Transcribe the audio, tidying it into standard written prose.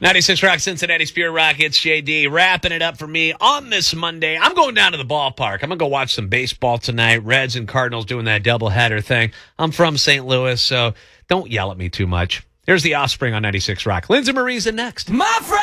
96 Rock, Cincinnati Spirit Rockets, JD, wrapping it up for me on this Monday. I'm going down to the ballpark. I'm going to go watch some baseball tonight. Reds and Cardinals doing that doubleheader thing. I'm from St. Louis, so don't yell at me too much. Here's The Offspring on 96 Rock. Lindsay Marie's next. My friend!